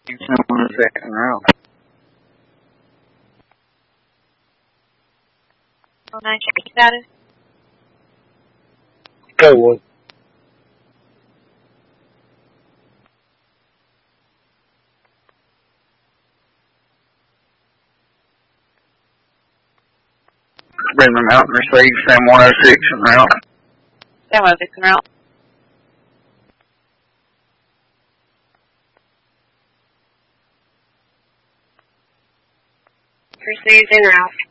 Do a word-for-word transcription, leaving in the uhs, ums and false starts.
Someone is acting around. Oh nine, check your status. Go on. Bring them out and receive Sam one oh six and route. Sam one oh six and route. Received en route.